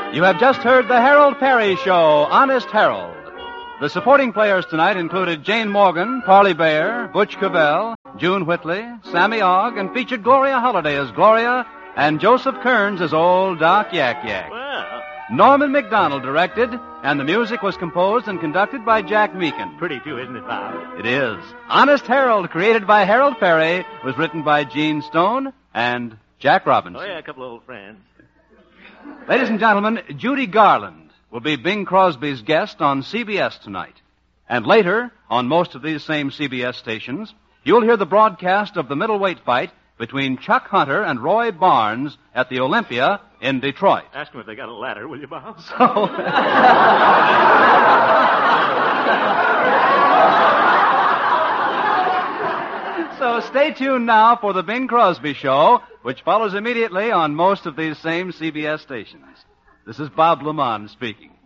You have just heard the Harold Perry Show, Honest Harold. The supporting players tonight included Jane Morgan, Parley Bear, Butch Cavell, June Whitley, Sammy Ogg, and featured Gloria Holliday as Gloria and Joseph Kearns as Old Doc Yak Yak. Well, Norman McDonald directed, and the music was composed and conducted by Jack Meakin. pretty too, isn't it, Bob? It is. Honest Harold, created by Harold Perry, was written by Gene Stone and Jack Robinson. Oh, yeah, a couple of old friends. Ladies and gentlemen, Judy Garland will be Bing Crosby's guest on CBS tonight. And later, on most of these same CBS stations, you'll hear the broadcast of the middleweight fight between Chuck Hunter and Roy Barnes at the Olympia in Detroit. Ask them if they got a ladder, will you, Bob? So stay tuned now for the Bing Crosby Show, which follows immediately on most of these same CBS stations. This is Bob LeMond speaking.